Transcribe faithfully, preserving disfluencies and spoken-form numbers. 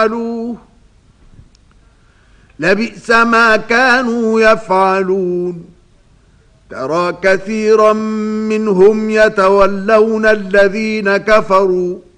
فعلوه لبئس ما كانوا يفعلون ترى كثيرا منهم يتولون الذين كفروا